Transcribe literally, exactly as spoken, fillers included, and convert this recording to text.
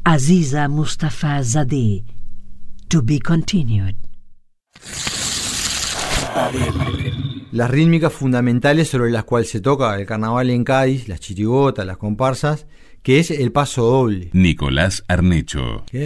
Aziza Mustafa Zadeh. To be continued. Las rítmicas fundamentales sobre las cuales se toca el carnaval en Cádiz, las chirigotas, las comparsas, que es el paso doble. Nicolás Arnecho.